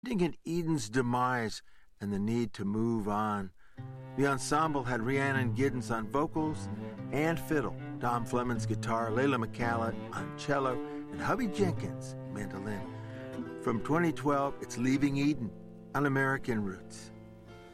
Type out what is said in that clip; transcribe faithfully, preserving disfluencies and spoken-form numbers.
At Eden's demise and the need to move on. The ensemble had Rhiannon Giddens on vocals and fiddle, Dom Fleming's guitar, Layla McCallett on cello, and Hubby Jenkins mandolin. From twenty twelve, it's Leaving Eden on American Roots.